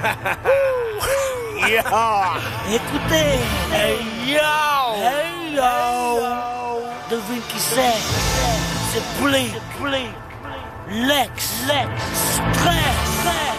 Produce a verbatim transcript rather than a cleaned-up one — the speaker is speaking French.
Écoutez. Hey yo! Hey yo! Devine qui c'est? C'est Blink, Blink, Lex, Lex, Stress,